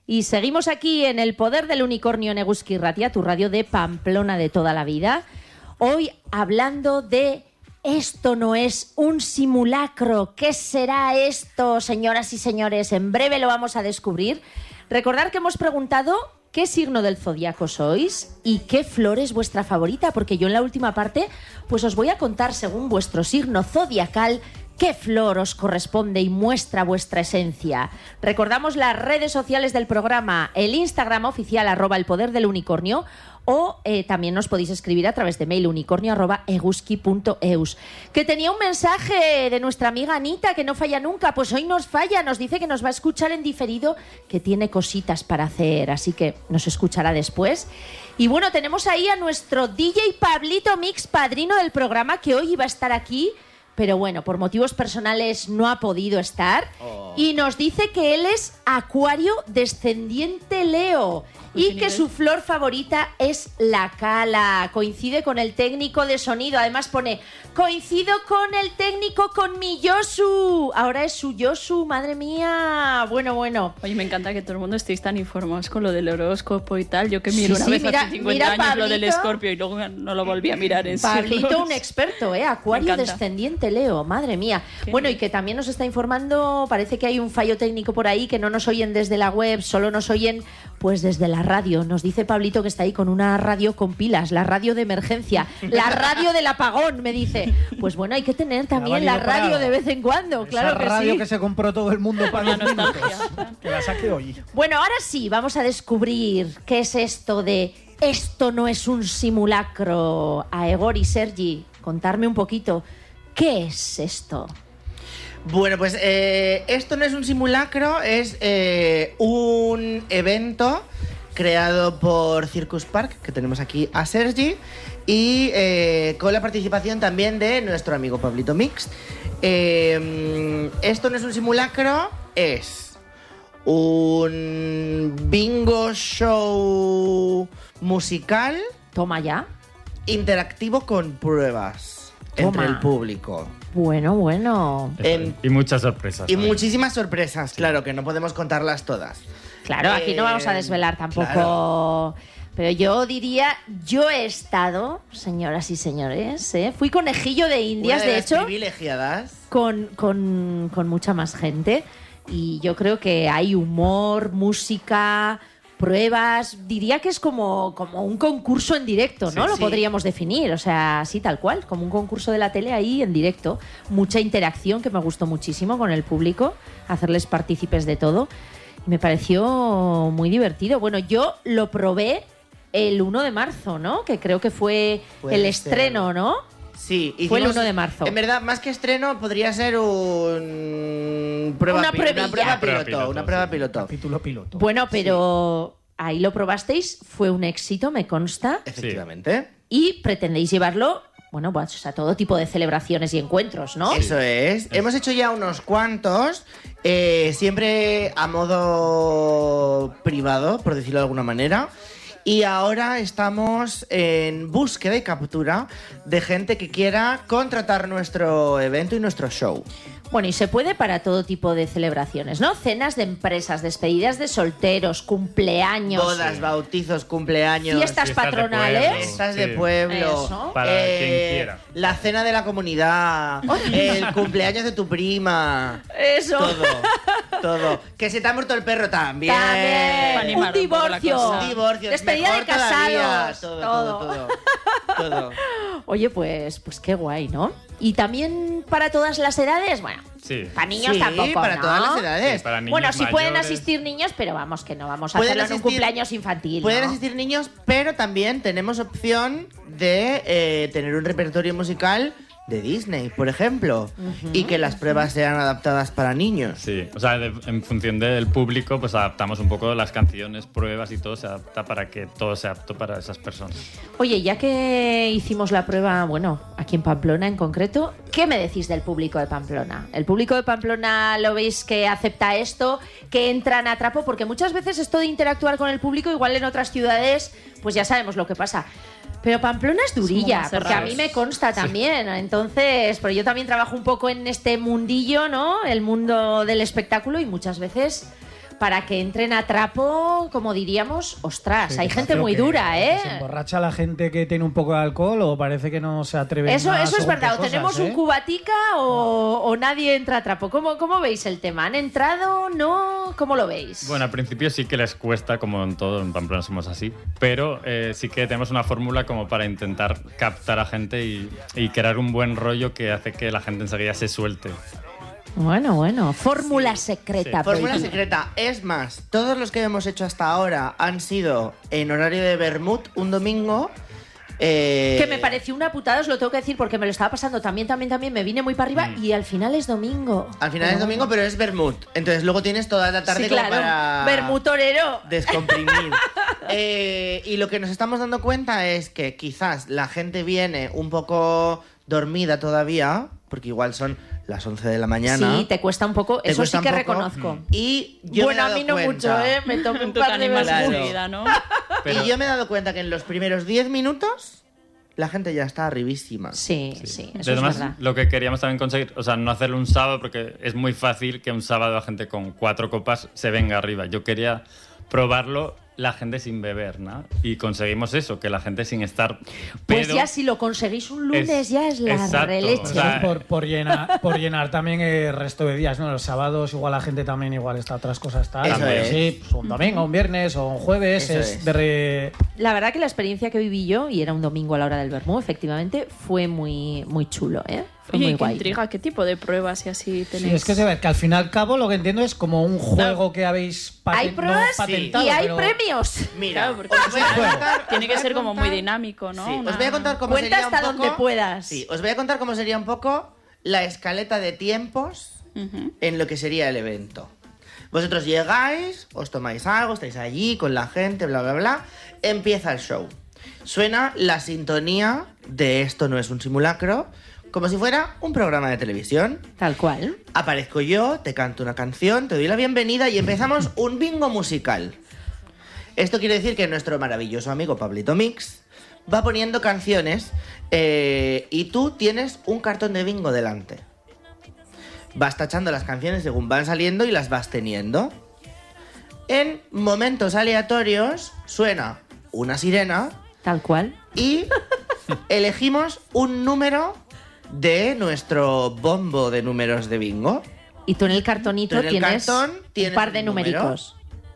Y seguimos aquí en El Poder del Unicornio en Eguski Irratia, tu radio de Pamplona de toda la vida. Hoy hablando de esto no es un simulacro. ¿Qué será esto, señoras y señores? En breve lo vamos a descubrir. Recordad que hemos preguntado qué signo del zodiaco sois y qué flor es vuestra favorita, porque yo en la última parte pues os voy a contar según vuestro signo zodiacal qué flor os corresponde y muestra vuestra esencia. Recordamos las redes sociales del programa, el Instagram oficial @elpoderdelunicornio, o también nos podéis escribir a través de mail unicornio@eguski.eus. Que tenía un mensaje de nuestra amiga Anita, que no falla nunca, pues hoy nos falla, nos dice que nos va a escuchar en diferido, que tiene cositas para hacer, así que nos escuchará después. Y bueno, tenemos ahí a nuestro DJ Pablito Mix, padrino del programa, que hoy iba a estar aquí, pero bueno, por motivos personales no ha podido estar. Y nos dice que él es Acuario descendiente Leo y que su flor favorita es la cala. Coincide con el técnico de sonido. Además pone, coincido con el técnico, con mi Yosu. Ahora es su Yosu, madre mía. Bueno. Oye, me encanta que todo el mundo estéis tan informados con lo del horóscopo y tal. Yo que miro una vez hace 50 años Pablito, lo del Escorpio y luego no lo volví a mirar en Pablito, siglos. un experto, Acuario descendiente Leo, madre mía. Bueno, y que también nos está informando, parece que hay un fallo técnico por ahí, que no nos oyen desde la web, solo nos oyen pues desde la radio. Nos dice Pablito que está ahí con una radio con pilas, la radio de emergencia, la radio del apagón, me dice. Pues bueno, hay que tener también la radio de vez en cuando, claro que sí. Esa radio que se compró todo el mundo para los minutos, que la saque hoy. Bueno, ahora sí, vamos a descubrir qué es esto de esto no es un simulacro. A Egor y Sergi, contarme un poquito, ¿qué es esto? Bueno, pues esto no es un simulacro, es un evento creado por Circus Park, que tenemos aquí a Sergi, y con la participación también de nuestro amigo Pablito Mix. Esto no es un simulacro, es un bingo show musical. Toma ya. Interactivo con pruebas entre el público. Bueno. Y muchas sorpresas. Y muchísimas sorpresas, claro, que no podemos contarlas todas. Claro, aquí no vamos a desvelar tampoco. Claro. Pero yo diría, yo he estado, señoras y señores, fui conejillo de Indias, Una de hecho, las privilegiadas. Con mucha más gente. Y yo creo que hay humor, música, pruebas. Diría que es como un concurso en directo, ¿no? Sí, Lo sí. podríamos definir, o sea, así tal cual, como un concurso de la tele ahí en directo. Mucha interacción, que me gustó muchísimo con el público, hacerles partícipes de todo. Me pareció muy divertido. Bueno, yo lo probé el 1 de marzo, ¿no? Que creo que fue el estreno, ¿no? Sí, fue el 1 de marzo. En verdad, más que estreno, podría ser una prueba piloto. Capítulo piloto. Bueno, pero ahí lo probasteis, fue un éxito, me consta. Efectivamente. Y pretendéis llevarlo, bueno, pues a todo tipo de celebraciones y encuentros, ¿no? Eso es. Hemos hecho ya unos cuantos, siempre a modo privado, por decirlo de alguna manera. Y ahora estamos en búsqueda y captura de gente que quiera contratar nuestro evento y nuestro show. Bueno, y se puede para todo tipo de celebraciones, ¿no? Cenas de empresas, despedidas de solteros, cumpleaños, Bodas, bautizos, cumpleaños, fiestas patronales. fiestas de pueblo, Eso. Para quien quiera. la cena de la comunidad, el cumpleaños de tu prima. Eso. Todo. Que se te ha muerto el perro también. También. animar Un un poco la divorcio. cosa. Un divorcio. Despedida mejor de casados. todavía. Todo. Oye, pues qué guay, ¿no? Y también para todas las edades, bueno, Sí. para niños Sí, tampoco, para ¿no? todas las edades. Sí, para niños Bueno, sí pueden mayores. asistir niños, pero vamos, que no vamos a Pueden hacerlo en un asistir- cumpleaños infantil, Pueden ¿no? asistir niños, pero también tenemos opción de tener un repertorio musical de Disney, por ejemplo, y que las pruebas sean adaptadas para niños. Sí, o sea, en función del público, pues adaptamos un poco las canciones, pruebas y todo se adapta para que todo sea apto para esas personas. Oye, ya que hicimos la prueba, bueno, aquí en Pamplona en concreto, ¿qué me decís del público de Pamplona? ¿El público de Pamplona lo veis que acepta esto, que entran a trapo? Porque muchas veces esto de interactuar con el público, igual en otras ciudades, pues ya sabemos lo que pasa. Pero Pamplona es durilla, Somos porque a cerrados. mí me consta también. Entonces, pero yo también trabajo un poco en este mundillo, ¿no? El mundo del espectáculo, y muchas veces para que entren a trapo, como diríamos, ostras, Sí, hay gente muy que dura, ¿Se emborracha la gente que tiene un poco de alcohol o parece que no se atreve Eso más es según verdad, qué o cosas, tenemos un cubatica o nadie entra a trapo. ¿Cómo veis el tema? ¿Han entrado? ¿No? ¿Cómo lo veis? Bueno, al principio sí que les cuesta, como en todo, en Pamplona somos así, pero sí que tenemos una fórmula como para intentar captar a gente y crear un buen rollo que hace que la gente enseguida se suelte. Bueno, fórmula secreta. Fórmula secreta. Es más, todos los que hemos hecho hasta ahora han sido en horario de vermut un domingo. Que me pareció una putada, os lo tengo que decir, porque me lo estaba pasando también, me vine muy para arriba y al final es domingo. Al final es domingo, pero es vermut. Entonces luego tienes toda la tarde sí, claro. como para... Vermut torero. Descomprimir. Y lo que nos estamos dando cuenta es que quizás la gente viene un poco dormida todavía, porque igual son las 11 de la mañana. Sí, te cuesta un poco, eso sí que reconozco. Y yo bueno, a mí no mucho, me tomé un par de veces. ¿no? Y yo me he dado cuenta que en los primeros 10 minutos la gente ya está arribísima. Sí, eso Además, es verdad. lo que queríamos también conseguir, o sea, no hacerlo un sábado, porque es muy fácil que un sábado la gente con 4 copas se venga arriba. Yo quería probarlo la gente sin beber, ¿no? Y conseguimos eso, que la gente sin estar pues pedo, ya si lo conseguís un lunes ya es la exacto, releche. o sea, por llenar también el resto de días, ¿no? Los sábados igual la gente también igual está otras cosas tal. Eso es. Sí, pues un domingo, un viernes o un jueves Eso es es. La verdad que la experiencia que viví yo, y era un domingo a la hora del vermú, efectivamente, fue muy, muy chulo, ¿eh? Fue muy Oye, qué guay. intriga, ¿qué tipo de pruebas y así tenéis? Sí, es que se ve que al fin y al cabo lo que entiendo es como un juego que habéis Hay pruebas no patentado, y hay pero- premios. Mira, Claro, porque os voy a contar- tiene os que voy a ser como contar- muy dinámico, ¿no? Sí, Una- os voy a contar cómo Cuenta sería un hasta poco... donde puedas. Sí, os voy a contar cómo sería un poco la escaleta de tiempos Ujú. en lo que sería el evento. Vosotros llegáis, os tomáis algo, estáis allí con la gente, bla, bla, bla. Empieza el show. Suena la sintonía de Esto no es un simulacro, como si fuera un programa de televisión. Tal cual. Aparezco yo, te canto una canción, te doy la bienvenida y empezamos un bingo musical. Esto quiere decir que nuestro maravilloso amigo Pablito Mix va poniendo canciones y tú tienes un cartón de bingo delante. Vas tachando las canciones según van saliendo y las vas teniendo. En momentos aleatorios suena una sirena Tal cual. y elegimos un número de nuestro bombo de números de bingo. Y tú en el cartonito Tú en el tienes, cartón un tienes par de un número. numeritos.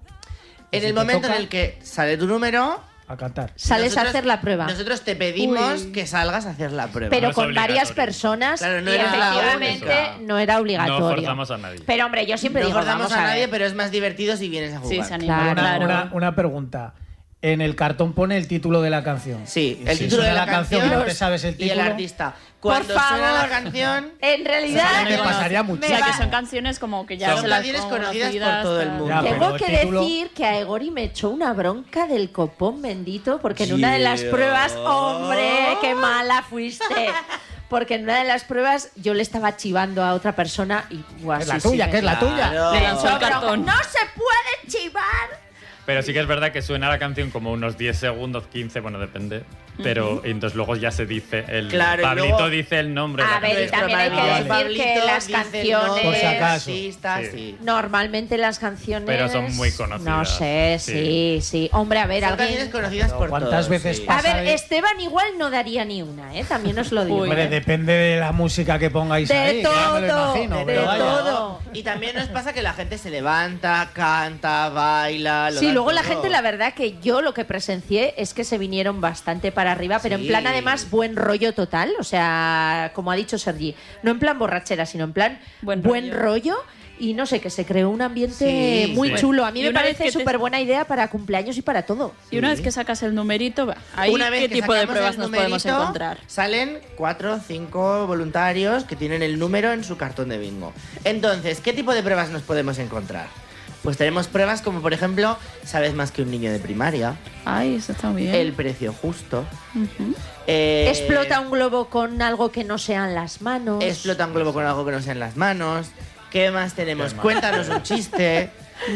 En si el te momento toca- en el que sale tu número, A cantar. Sales a nosotros- hacer la prueba. Nosotros te pedimos Uy. que salgas a hacer la prueba. Pero No es con varias obligatorio. personas Claro, no y eres la efectivamente única. no era obligatorio. No forzamos a nadie. Pero hombre, yo siempre no digo, forzamos vamos a a nadie, ver. pero es más divertido si vienes a Sí, jugar. se anima, Claro. claro. Una pregunta. En el cartón pone el título de la canción. Sí, Y el si título de suena la canción no te sabes el y el título. artista. Cuando Por suena la favor. canción, En realidad, Eso me pasaría O muchísimo. sea, que son canciones como que ya Son se las canciones pongo conocidas por conocidas, todo el tal. mundo. Ya, tengo pero el que título- decir que a Egori me echó una bronca del copón bendito porque en una de las pruebas, hombre, qué mala fuiste. Porque en una de las pruebas yo le estaba chivando a otra persona y guau, Es la sí, sí, tuya, me- que es la tuya. Claro. Le lanzó el Pero cartón. no se puede chivar. Pero sí que es verdad que suena la canción como unos 10 segundos, 15, bueno, depende. Pero y entonces luego ya se dice el... Claro, y Pablito luego- dice el nombre de la A ver, y canción. también hay que Nuestro decir maravilloso que las Pablito dice el canciones- nombre Por si del acaso. artista, Sí. sí. Normalmente las canciones... Pero son muy conocidas. No sé, sí. Hombre, a ver, Son alguien... canciones conocidas Pero por ¿cuántas todos, veces sí. A pasa ver, de- Esteban igual no daría ni una, ¿eh? También os lo digo. Uy. Hombre, depende de la música que pongáis De ahí. que ya me lo todo, imagino, de pero vaya. todo. Y también nos pasa que la gente se levanta, canta, baila. Lo Sí, da luego la todo. gente, la verdad que yo lo que presencié es que se vinieron bastante para arriba, pero en Sí. plan además buen rollo total, o sea, como ha dicho Sergi, no en plan borrachera, sino en plan Buen buen rollo. rollo. Y no sé, que se creó un ambiente Sí, muy sí. chulo. A mí Y me una vez parece que te- súper buena idea para cumpleaños y para todo. Y una vez que sacas el numerito, va, ahí Una vez qué que tipo de sacamos pruebas el nos podemos numerito, encontrar. Salen 4 o 5 voluntarios que tienen el número en su cartón de bingo. Entonces, ¿qué tipo de pruebas nos podemos encontrar? Pues tenemos pruebas como, por ejemplo, ¿sabes más que un niño de primaria? Ay, eso está bien. El precio justo. Ujú. Explota un globo con algo que no sean las manos. Explota un globo con algo que no sea en las manos. ¿Qué más tenemos? ¿Qué más? Cuéntanos un chiste.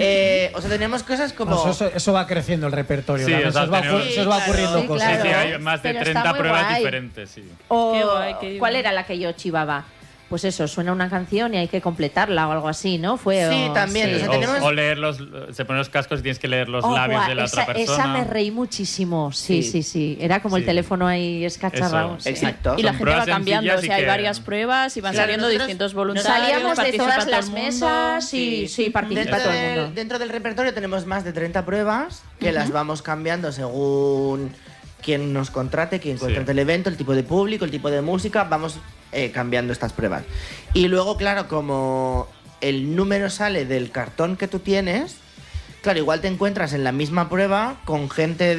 O sea, tenemos cosas como... Pues eso va creciendo el repertorio. Sí, también. o sea, se os va, tenemos- se os va Sí, ocurriendo claro. cosas. Sí, Claro. hay más de Pero está 30 muy pruebas guay. diferentes, sí. O- Qué guay, qué ¿Cuál guay. era la que yo chivaba? pues eso, suena una canción y hay que completarla o algo así, ¿no? Sí, también. Sí. O sea, tenemos... o leer se ponen los cascos y tienes que leer los labios de la otra persona. Esa me reí muchísimo, sí. Era como el teléfono ahí escacharrado. Sí. Exacto. Y la gente va cambiando, o sea, hay varias pruebas y van saliendo distintos voluntarios. Salíamos de todas las mesas y participa todo el mundo. Dentro del repertorio tenemos más de 30 pruebas que las vamos cambiando según quién nos contrate, quién contrate el evento, el tipo de público, el tipo de música, vamos cambiando estas pruebas. Y luego, claro, como el número sale del cartón que tú tienes, claro, igual te encuentras en la misma prueba con gente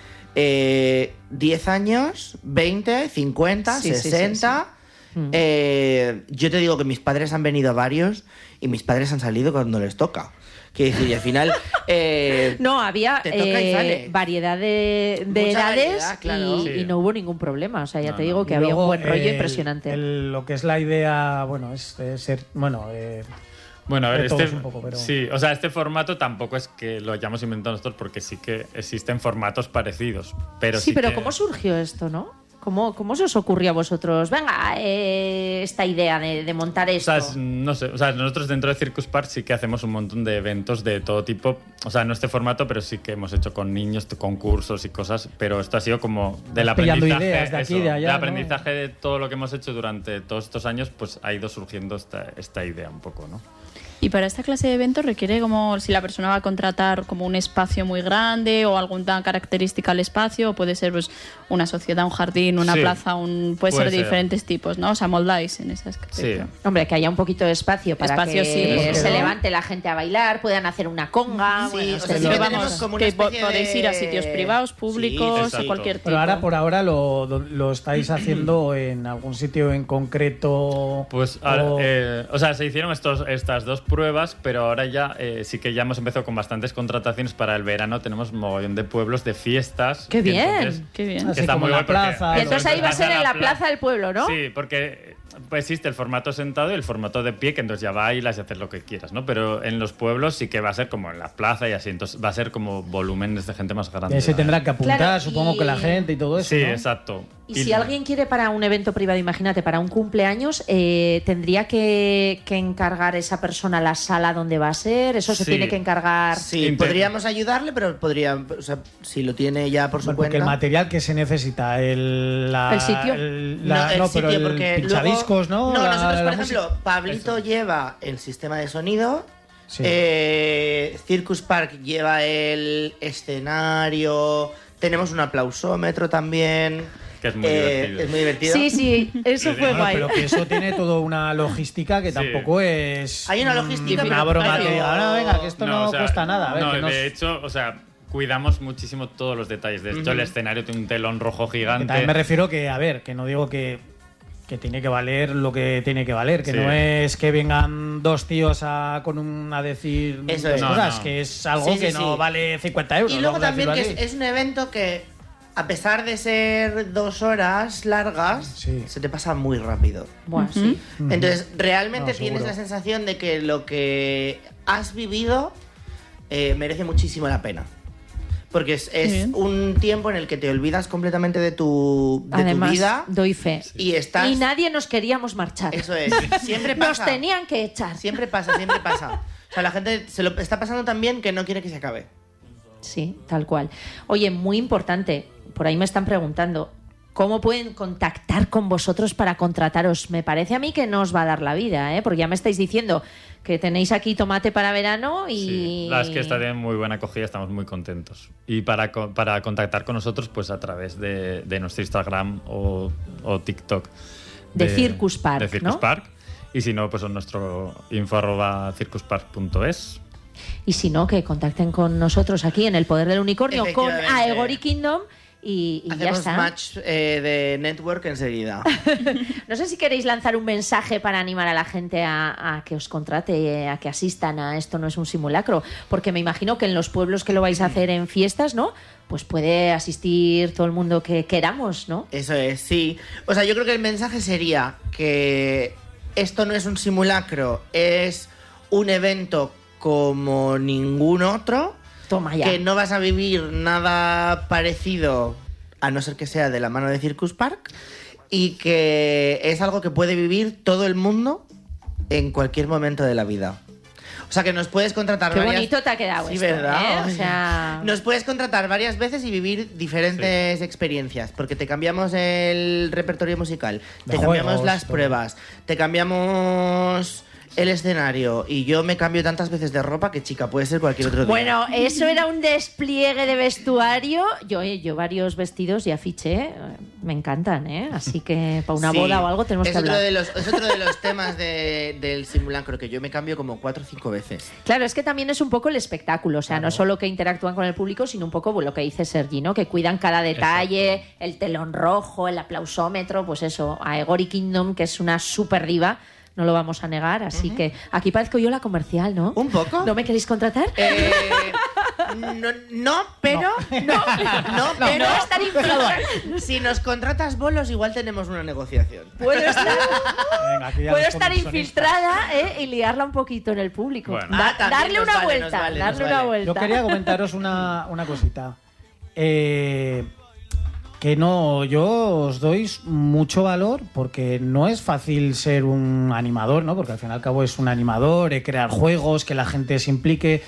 de 10 años, 20, 50, 60... yo te digo que mis padres han venido a varios y mis padres han salido cuando les toca. Quiero decir, y al final... no, había variedad de edades variedad, claro. y no hubo ningún problema. O sea, ya te digo que había un buen rollo impresionante. Lo que es la idea, bueno, es ser... Bueno, a ver, un poco, pero... sí, o sea, este formato tampoco es que lo hayamos inventado nosotros, porque sí que existen formatos parecidos. Pero pero ¿cómo surgió esto, no? ¿Cómo se os ocurrió a vosotros? Venga, esta idea de montar esto. O sea, no sé, o sea, nosotros dentro de Circus Park sí que hacemos un montón de eventos de todo tipo. O sea, no este formato, pero sí que hemos hecho con niños concursos y cosas. Pero esto ha sido como del aprendizaje. Ideas de aquí, de allá, del aprendizaje de todo lo que hemos hecho durante todos estos años, pues ha ido surgiendo esta idea un poco, ¿no? Y para esta clase de eventos requiere como si la persona va a contratar como un espacio muy grande o alguna característica al espacio, o puede ser pues una sociedad, un jardín, una plaza, puede ser de diferentes tipos, ¿no? O sea, moldáis en ese aspecto. Sí. Hombre, que haya un poquito de espacio para que se levante la gente a bailar, puedan hacer una conga. Sí, podéis ir a sitios privados, públicos, a cualquier tipo. Pero por ahora lo estáis haciendo en algún sitio en concreto. Pues o sea, se hicieron estas dos pruebas, pero ahora ya sí que ya hemos empezado con bastantes contrataciones para el verano. Tenemos un mogollón de pueblos, de fiestas. ¡Qué bien! Entonces, ¡Qué bien! Así está como muy la plaza. Y entonces ahí va a ser en la plaza del pueblo, ¿no? Sí, porque pues existe el formato sentado y el formato de pie, que entonces ya bailas y haces lo que quieras, ¿no? Pero en los pueblos sí que va a ser como en la plaza y así, entonces va a ser como volúmenes de gente más grande. Se tendrá que apuntar, claro, supongo que la gente y todo eso, sí, ¿no? exacto. Y si alguien quiere para un evento privado, imagínate, para un cumpleaños, ¿tendría que encargar esa persona la sala donde va a ser? ¿Eso se tiene que encargar? Sí, podríamos ayudarle, pero o sea, si lo tiene ya por su cuenta... Porque el material que se necesita, el sitio. Pero el pinchadiscos, ¿no? No, nosotros, por ejemplo, Pablito lleva el sistema de sonido, Circus Park lleva el escenario, tenemos un aplausómetro también... Que es muy divertido. Es muy divertido. Sí, eso fue guay. Pero que eso tiene toda una logística que tampoco es... Hay una logística, una broma que diga, venga, que esto no cuesta nada. A ver, de hecho, o sea, cuidamos muchísimo todos los detalles. De hecho, el escenario tiene un telón rojo gigante. También me refiero que, a ver, que no digo que tiene que valer lo que tiene que valer, que no es que vengan dos tíos a decir cosas, que es algo que no vale 50 euros. Y luego también que es un evento que, a pesar de ser 2 horas largas, se te pasa muy rápido. Bueno, sí. Entonces, realmente tienes la sensación de que lo que has vivido merece muchísimo la pena. Porque es un tiempo en el que te olvidas completamente de tu vida. Doy fe. Y nadie nos queríamos marchar. Eso es. Siempre pasa. Nos tenían que echar. Siempre pasa. O sea, la gente se lo está pasando tan bien que no quiere que se acabe. Sí, tal cual. Oye, muy importante, por ahí me están preguntando, ¿cómo pueden contactar con vosotros para contrataros? Me parece a mí que no os va a dar la vida, porque ya me estáis diciendo que tenéis aquí tomate para verano y... Sí, la verdad es que está de muy buena acogida, estamos muy contentos. Y para contactar con nosotros, pues a través de nuestro Instagram o TikTok. De Circus Park, de Circus ¿no? Park. Y si no, pues en nuestro info@circuspark.es. Y si no, que contacten con nosotros aquí en El Poder del Unicornio con Aegori Kingdom y ya está. Hacemos match de network enseguida. No sé si queréis lanzar un mensaje para animar a la gente a que os contrate, a que asistan a Esto no es un simulacro, porque me imagino que en los pueblos que lo vais a hacer en fiestas, ¿no? Pues puede asistir todo el mundo que queramos, ¿no? Eso es, sí. O sea, yo creo que el mensaje sería que esto no es un simulacro, es un evento como ningún otro. Toma ya. Que no vas a vivir nada parecido, a no ser que sea de la mano de Circus Park. y que es algo que puede vivir todo el mundo en cualquier momento de la vida. O sea, que nos puedes contratar Qué bonito te ha quedado sí, esto, ¿verdad? O sea... Nos puedes contratar varias veces y vivir diferentes experiencias, porque te cambiamos el repertorio musical, te cambiamos las pruebas, te cambiamos el escenario, y yo me cambio tantas veces de ropa que, chica, puede ser cualquier otro día. Bueno, eso era un despliegue de vestuario. Yo varios vestidos y afiche, me encantan, ¿eh? Así que para una boda o algo tenemos que hablar. Es otro de los temas del simulacro, que yo me cambio como 4 o 5 veces. Claro, es que también es un poco el espectáculo, o sea, no solo que interactúan con el público, sino un poco lo que dice Sergi, ¿no? Que cuidan cada detalle, exacto, el telón rojo, el aplausómetro, pues eso, a Egori Kingdom, que es una super diva, no lo vamos a negar, así que aquí parezco yo la comercial, ¿no? ¿Un poco? ¿No me queréis contratar? No, pero estar infiltrada. Si nos contratas bolos, igual tenemos una negociación. Puedo estar infiltrada y liarla un poquito en el público. Bueno. Darle una vuelta. Yo quería comentaros una cosita. Que no, yo os doy mucho valor, porque no es fácil ser un animador, ¿no? Porque al fin y al cabo es un animador, crear juegos, que la gente se implique,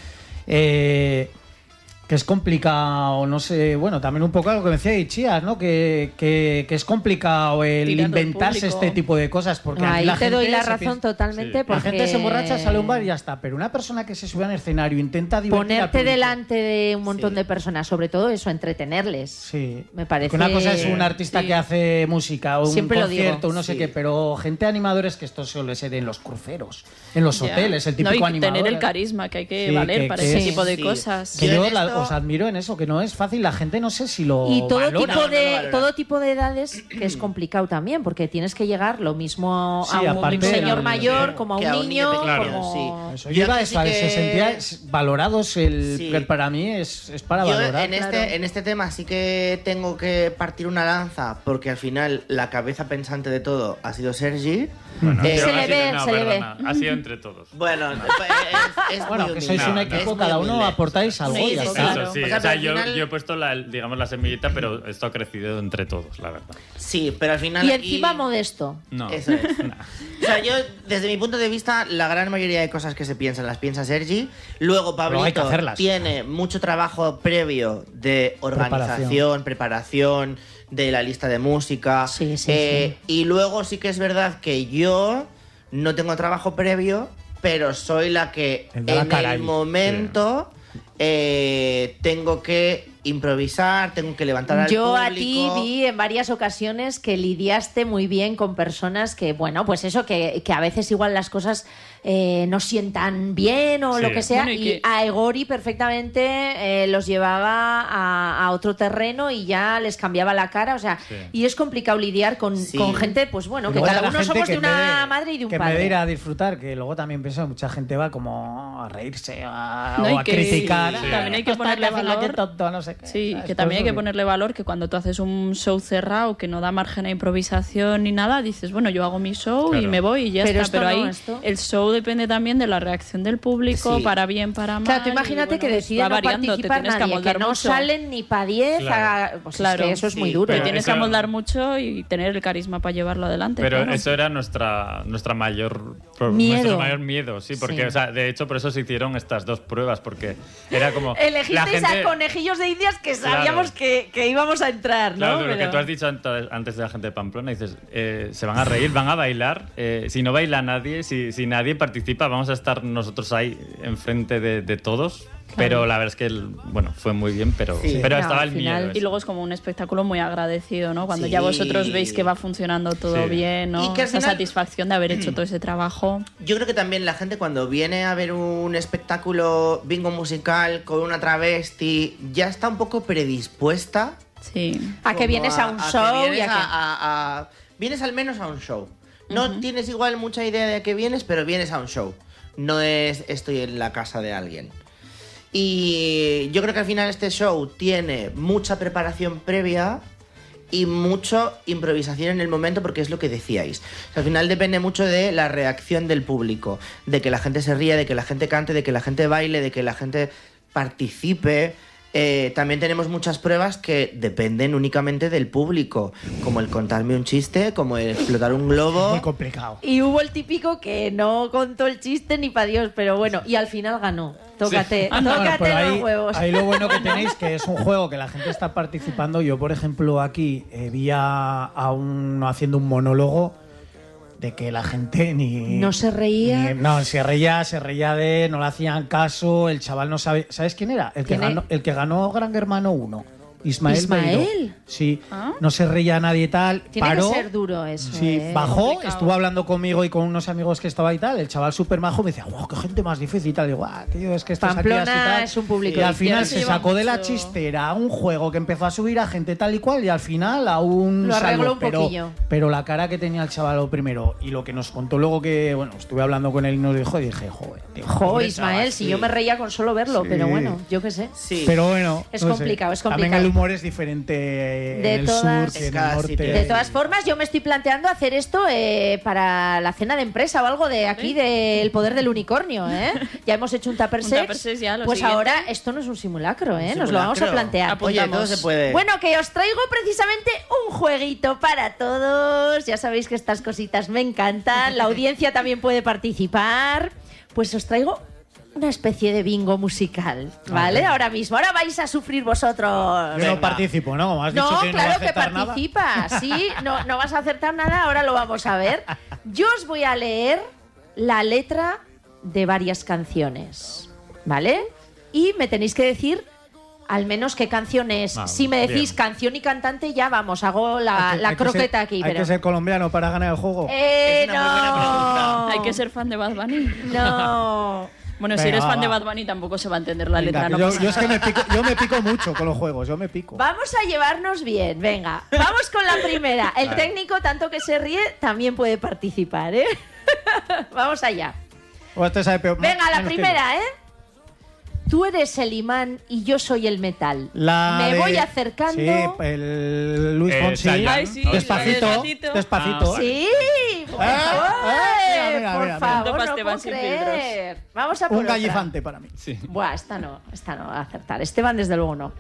que es complicado, no sé, bueno, también un poco lo que me decía Itziar, ¿no? Que es complicado el Tirando inventarse este tipo de cosas, porque ahí la te doy la gente razón totalmente, la porque gente se emborracha, sale a un bar y ya está, pero una persona que se sube al escenario intenta divertir al ponerte público. delante de un montón de personas, sobre todo eso, entretenerles. Sí. Me parece. Que una cosa es un artista que hace música o un Siempre lo concierto, digo. no sé qué, pero gente animadores, que esto suele ser en los cruceros, en los hoteles, el típico y animador. tener el carisma que hay que Sí, valer para ese es- tipo de cosas. Que Yo yo en esto- os admiro en eso, que no es fácil, la gente no sé si lo Y todo valora. todo tipo de edades, que es complicado también, porque tienes que llegar lo mismo Sí, a un aparte señor del- mayor como a que un niño. Claro. Como... Eso Yo lleva aquí eso, sí que- se sentía valorados, Sí. que para mí es para Yo valorar. en este tema sí que tengo que partir una lanza, porque al final la cabeza pensante de todo ha sido Sergi. Bueno, Se pero le ha sido- ve, no, se le ve. perdona, ha sido entre todos. Bueno, es Bueno, muy que humilde. sois un No, equipo, es cada muy uno humilde. aportáis algo Sí, y ya sí, está. claro. Eso sí, O sea, o sea, pero al final- yo he puesto la semillita, pero esto ha crecido entre todos, la verdad. Sí, pero al final Y aquí- encima modesto. No. Eso es. O sea, yo, desde mi punto de vista, la gran mayoría de cosas que se piensan las piensa Sergi. Luego, Luego hay que Pablito hacerlas. tiene mucho trabajo previo de organización, preparación de la lista de música. Sí, sí. Y luego sí que es verdad que yo no tengo trabajo previo, pero soy la que El de la en cara el ahí. momento tengo que improvisar, tengo que levantar al Yo público. a ti vi en varias ocasiones que lidiaste muy bien con personas que, bueno, pues eso, que a veces igual las cosas no sientan bien o Sí. lo que sea, Bueno, y a Egori perfectamente los llevaba a otro terreno y ya les cambiaba la cara, o sea, Sí. y es complicado lidiar con gente, pues bueno, que Luego cada la uno gente somos que de en vez una madre y de un que en vez de padre. ir a disfrutar, que luego también pienso que mucha gente va como a reírse No, o y a que criticar. sí. también hay que Esto ponerle está que hacen la que valor. tonto, no sé qué. Sí, ¿Sabes? que también hay Todo que eso. ponerle valor, que cuando tú haces un show cerrado que no da margen a improvisación ni nada, dices, bueno, yo hago mi show y Claro. me voy y ya Pero está. esto Pero no, ahí esto. el show depende también de la reacción del público, Sí. para bien, para mal. Claro, tú y, imagínate bueno, que pues decide va no variando, te participar tienes que nadie, que amoldar no mucho. salen ni para 10, Claro. pues Claro. es que eso es muy Sí, duro. Te pero tienes que eso- amoldar mucho y tener el carisma para llevarlo adelante. Pero claro. eso era nuestra mayor Miedo. nuestro mayor miedo, sí, porque Sí. o sea, de hecho por eso se hicieron estas dos pruebas, porque era como Elegisteis la gente, a conejillos de indias que sabíamos Claro. que íbamos a entrar, ¿no? Claro, lo que Pero- tú has dicho antes de la gente de Pamplona, dices, se van a reír, van a bailar, si no baila nadie, si nadie participa, vamos a estar nosotros ahí enfrente de todos. Pero la verdad es que, bueno, fue muy bien, pero Sí. pero No, estaba al el final- miedo. Y luego es como un espectáculo muy agradecido, ¿no? Cuando Sí. ya vosotros veis que va funcionando todo Sí. bien, ¿no? Y que al Esa final- satisfacción de haber hecho todo ese trabajo. Yo creo que también la gente cuando viene a ver un espectáculo bingo musical con una travesti ya está un poco predispuesta Sí. A que como vienes a un que show vienes y a que... vienes al menos a un show. No tienes igual mucha idea de a qué vienes, pero vienes a un show. No es estoy en la casa de alguien. Y yo creo que al final este show tiene mucha preparación previa y mucho improvisación en el momento, porque es lo que decíais. O sea, al final depende mucho de la reacción del público, de que la gente se ría, de que la gente cante, de que la gente baile, de que la gente participe. también tenemos muchas pruebas que dependen únicamente del público, como el contarme un chiste, como el explotar un globo. Muy complicado. Y hubo el típico que no contó el chiste ni para Dios, pero bueno, y al final ganó. Tócate, tócate los huevos. Ahí lo bueno que tenéis que es un juego que la gente está participando. Yo, por ejemplo, aquí vi a uno haciendo un monólogo de que la gente ni... ¿No se reía? No, se reía de... No le hacían caso, el chaval no sabe... ¿Sabes quién era? El que ganó Gran Hermano 1. Ismael. Beiró. Sí, no se reía nadie y tal. Tiene paró, que ser duro eso. Sí, bajó, complicado. estuvo hablando conmigo y con unos amigos que estaba y tal. El chaval súper majo me decía, wow, qué gente más difícil y tal. Digo, tío, es que estás aquí así y tal. Es un público. Y al final se se sacó de la chistera un juego que empezó a subir a gente tal y cual y al final aún lo arregló un pero, poquillo. Pero la cara que tenía el chaval lo primero y lo que nos contó luego que, bueno, estuve hablando con él y nos dijo y dije, joder, tío. Joder, Ismael, chaval, si sí. yo me reía con solo verlo, pero bueno, yo qué sé. Sí. Pero bueno, Es no sé. complicado, es También complicado. el humor es diferente en el todas- sur que en cada el norte. sitio. De todas formas, yo me estoy planteando hacer esto para la cena de empresa o algo de aquí del poder del unicornio, ¿eh? Ya hemos hecho un tupper Un sex. tupper sex ya, lo pues siguiente. ahora esto no es un simulacro, ¿eh? Nos lo vamos a Simulacro. plantear. Oye, Apuntamos. todo se puede. Bueno, que os traigo precisamente un jueguito para todos. Ya sabéis que estas cositas me encantan. La audiencia también puede participar. Pues os traigo una especie de bingo musical, ¿vale? Ahora mismo. Ahora vais a sufrir vosotros. Yo no participo, ¿no? Como has dicho No, que no claro va a que acertar nada. participas. Sí, no vas a acertar nada, ahora lo vamos a ver. Yo os voy a leer la letra de varias canciones, ¿vale? Y me tenéis que decir al menos qué canción es. Ah, Si me decís bien. canción y cantante, ya vamos, hago la Hay que croqueta ser- aquí. Hay pero... que ser colombiano para ganar el juego. Es una muy buena no. pregunta. Hay que ser fan de Bad Bunny. No. Bueno, si Venga, eres fan de va. Bad Bunny tampoco se va a entender la Venga, letra. que No yo, pasa yo es que nada. yo me pico mucho con los juegos, yo me pico. Vamos a llevarnos bien, venga. Vamos con la primera. El técnico, tanto que se ríe, también puede participar, ¿eh? Vamos allá. O este sabe peor- Venga, la menos que primera, ¿eh? Tú eres el imán y yo soy el metal. La Me de- voy acercando. Sí, el Luis Fonsi. Chayanne. Ay, sí, Despacito, Despacito. despacito. Sí, por Ah, favor, mira, por mira. favor, Topas no Esteban puedo sin creer. Vamos a por Un otra. gallifante para mí. Sí. Buah, esta no va a acertar. Esteban, desde luego, no.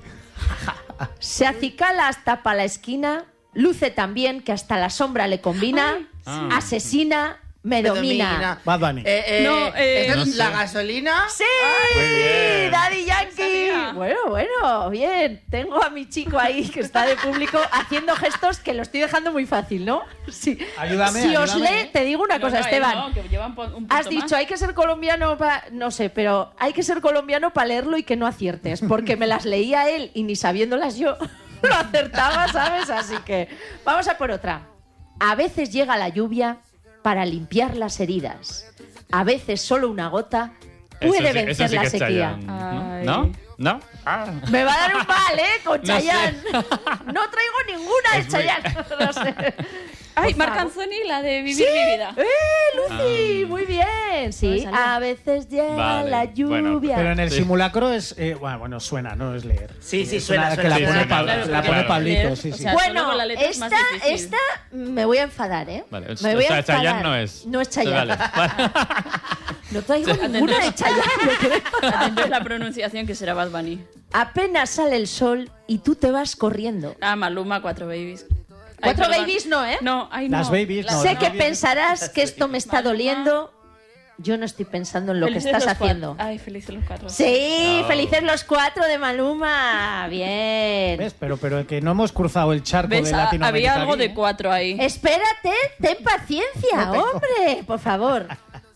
Se acicala hasta para la esquina, luce tan bien que hasta la sombra le combina, Ah. asesina, me domina. Bad Bunny. No, ¿esta no es sé. la gasolina? ¡Sí! Muy bien. ¡Daddy Yankee! sabía. Bueno, bien. Tengo a mi chico ahí que está de público haciendo gestos que lo estoy dejando muy fácil, ¿no? Sí. Ayúdame, Si os ayúdame. lee, te digo una cosa, Esteban. No, que llevan un punto Has dicho, más. hay que ser colombiano para... No sé, pero hay que ser colombiano para leerlo y que no aciertes, porque me las leía él y ni sabiéndolas yo lo acertaba, ¿sabes? Así que vamos a por otra. A veces llega la lluvia para limpiar las heridas. A veces solo una gota puede Eso vencer sí la que es sequía. Chayanne, Ay. ¿no? ¿No? Ah. Me va a dar un mal, ¿eh? Con No sé. Chayanne. No traigo ninguna de Es muy- Chayanne. No sé. Ay, Por Marc favor. Anthony, la de Vivir mi vida. Lucy! Muy bien. Sí, salió. a veces llega Vale, la bueno, lluvia. Pero en el Sí. simulacro es. Bueno, suena, no es leer. Sí, Es suena, una suena, que la suena. pone, Claro, la porque pone leer, Pablito, sí, o sí. sea, solo Bueno, con la letra es más difícil. esta me voy a enfadar, ¿eh? Vale, Me voy a o sea, Chayanne enfadar. no es. No es Chayanne. Vale. No traigo ninguna de Chayanne, yo creo. Atentos la pronunciación que será Bad Bunny. Apenas sale el sol y tú te vas corriendo. Ah, Maluma, 4 Babies. Cuatro perdón. Babies no, ¿eh? No, ay, no. Las Babies, no. Sé no, que no. pensarás que esto me está Maluma. doliendo. Yo no estoy pensando en lo que Felices estás los haciendo. cuatro. Ay, felices los 4. Sí, No. felices los 4 de Maluma. Bien. ¿Ves? Pero que no hemos cruzado el charco ¿Ves? de Latinoamérica. Había algo aquí, de ¿eh? 4 ahí. Espérate, ten paciencia, hombre, por favor.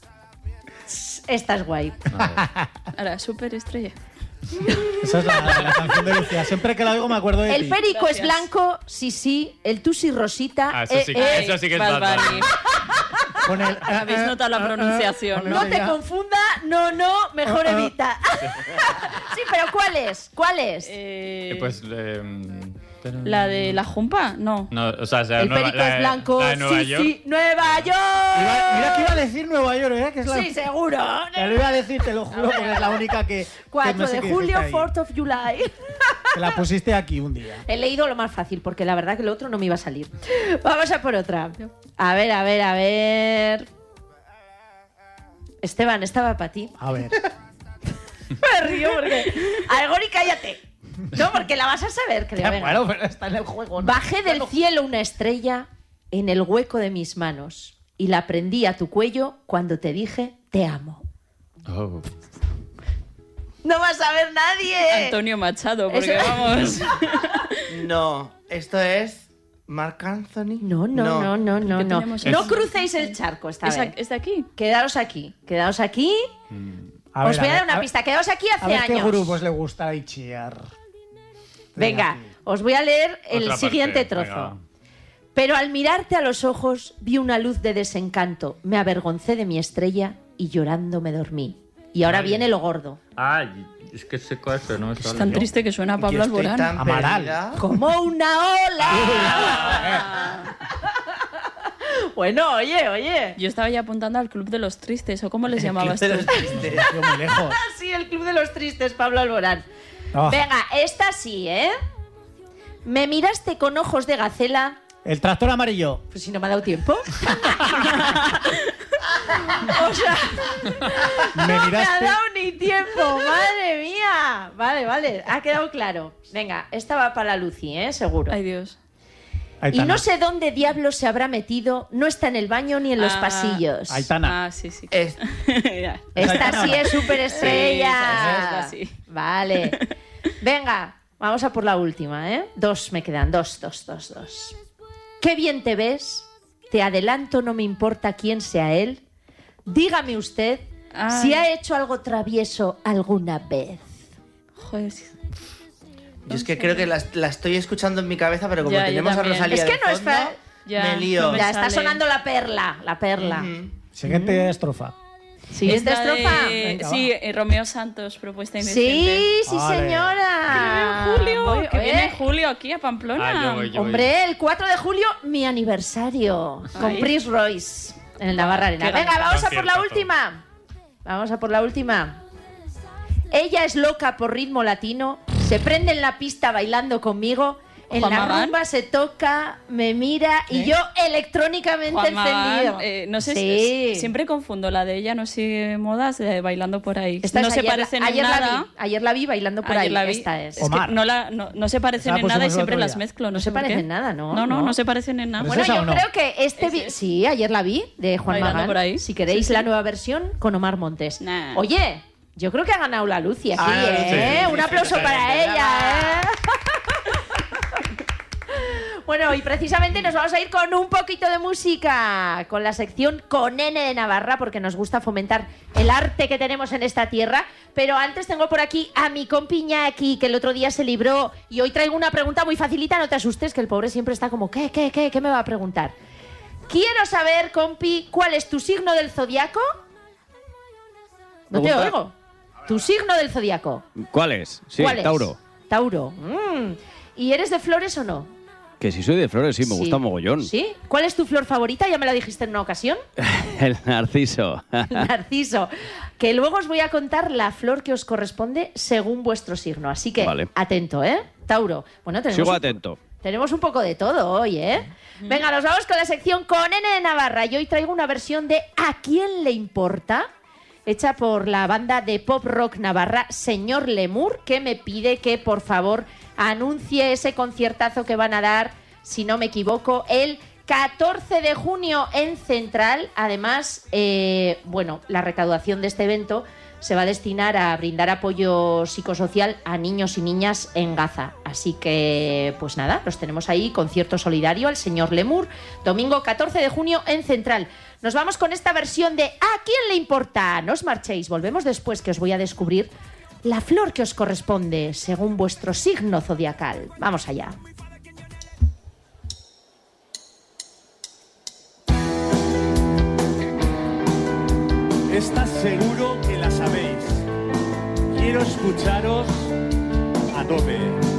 Esta es guay. Ahora, super estrella. Esa es la canción de Lucía. Siempre que la oigo me acuerdo de El ti. perico Gracias. es blanco, sí. El tusi rosita. Ah, eso sí que es Bad Bunny. Con el, Habéis notado la pronunciación, No ¿no? te confunda, no, mejor evita. Sí, pero ¿cuál es? ¿Cuál es? Pues. Pero- ¿La de la jumpa? No. No, o sea, El Nueva- perico es blanco, la de Nueva sí, York. sí. ¡Nueva York! Mira que iba a decir Nueva York, ¿eh? Que es la, Sí, seguro. Te lo iba a decir, te lo juro, porque es la única que. 4 que no sé de qué julio, dijiste ahí. 4th of July. Que la pusiste aquí un día. He leído lo más fácil, porque la verdad que lo otro no me iba a salir. Vamos a por otra. A ver. Esteban, estaba para ti. A ver. Me río porque... Algori, cállate. No, porque la vas a saber, creo. Venga. Bueno, pero está en el juego, ¿no? Bajé del cielo una estrella en el hueco de mis manos y la prendí a tu cuello cuando te dije te amo. Oh. No va a saber nadie. Antonio Machado, porque vamos. No, esto es Marc Anthony. No. No crucéis el charco esta vez. ¿Es de aquí? Quedaos aquí. Os voy a dar una pista. Quedaos aquí hace a ver años. qué grupos le gusta Itchiar. Venga, os voy a leer el Otra siguiente parte, trozo. venga. Pero al mirarte a los ojos vi una luz de desencanto. Me avergoncé de mi estrella y llorando me dormí. Y ahora viene lo gordo. Ay, es que sé cuál, pero no me Es sale. tan triste que suena a Pablo Yo estoy Alborán. tan Amaral. perdida. ¡Como una ola! Bueno, oye. Yo estaba ya apuntando al Club de los Tristes, ¿o cómo les llamabas tú? De los tristes. Tío, muy lejos. Sí, el Club de los Tristes, Pablo Alborán. Oh, Venga, esta sí, ¿eh? Me miraste con ojos de gacela. el tractor amarillo. Pues si no me ha dado tiempo. O sea, Me no me ha miraste. dado ni tiempo, madre mía. Vale, ha quedado claro. Venga, esta va para Lucy, seguro. Ay, Dios. Aitana. Y no sé dónde diablos se habrá metido, no está en el baño ni en los Ah. pasillos. Aitana. Ah, sí. Es- Ya. Esta sí es súper Sí, estrella. esta sí. Vale. Venga, vamos a por la última, ¿eh? Dos me quedan, dos. Qué bien te ves. Te adelanto, no me importa quién sea él. Dígame usted Ay. si ha hecho algo travieso alguna vez. Joder, sí. Yo es que creo que la estoy escuchando en mi cabeza, pero como Ya, yo tenemos a también. Rosalía Es que de no es fondo, fa- Ya, me lío. no me Ya está sale. sonando la perla. Ujú. Siguiente estrofa. Siguiente Esta de- estrofa. Venga, sí, Romeo Santos, propuesta indecente. Sí, Vale. señora. Julio, Voy- que viene eh, Julio aquí a Pamplona. Yo voy. Hombre, el 4 de julio, mi aniversario. Con Ay. Prince Royce en el Navarra Arena. Qué Venga, gran vamos a por la concierto. última. Vamos a por la última. Ella es loca por ritmo latino. Se prende en la pista bailando conmigo. En Juan la Magán. rumba se toca, me mira y yo electrónicamente Juan Magán, encendido. no sé, Sí. siempre confundo la de ella, no sigue modas, de bailando por ahí. Esta no es se ayer, parecen ayer en la nada. vi, ayer la vi bailando por Ayer ahí. la vi. Esta es. Es que Omar. no se parecen Esa en nada y pusimos el siempre otro las día. mezclo. No se por qué. parecen nada, ¿no? No se parecen en nada. Pero Bueno, ¿es esa yo o no? creo que ¿Ese? sí, ayer la vi, de Juan Bailando Magán. por ahí. Si queréis Sí, sí. la nueva versión con Omar Montes. Nah. Oye, yo creo que ha ganado la Lucy aquí, Ah, ¿eh? sí. Un aplauso para ella, ¿eh? Bueno, y precisamente nos vamos a ir con un poquito de música, con la sección Con N de Navarra, porque nos gusta fomentar el arte que tenemos en esta tierra. Pero antes tengo por aquí a mi compi Iñaki, que el otro día se libró, y hoy traigo una pregunta muy facilita, no te asustes, que el pobre siempre está como, ¿qué me va a preguntar? Quiero saber, compi, ¿cuál es tu signo del zodiaco? No te ¿Pregunta? oigo. ¿Tu signo del zodiaco? ¿Cuál es? Sí, ¿Cuál es? Tauro. Tauro. ¿Y eres de flores o no? Que si soy de flores, sí, me Sí. gusta mogollón. ¿Sí? ¿Cuál es tu flor favorita? Ya me la dijiste en una ocasión. El narciso. Narciso. Que luego os voy a contar la flor que os corresponde según vuestro signo. Así que, Vale. atento, ¿eh? Tauro. Bueno, Sigo atento. tenemos un poco de todo hoy, ¿eh? Venga, nos vamos con la sección Con N de Navarra. Y hoy traigo una versión de ¿A quién le importa? Hecha por la banda de pop rock navarra Señor Lemur, que me pide que por favor anuncie ese conciertazo que van a dar, si no me equivoco, el 14 de junio en Central. Además, bueno, la recaudación de este evento se va a destinar a brindar apoyo psicosocial a niños y niñas en Gaza. Así que, pues nada, los tenemos ahí, concierto solidario al Señor Lemur, domingo 14 de junio en Central. Nos vamos con esta versión de ¿A quién le importa? No os marchéis, volvemos después, que os voy a descubrir la flor que os corresponde según vuestro signo zodiacal. Vamos allá. ¿Estás seguro que la sabéis? Quiero escucharos a tope.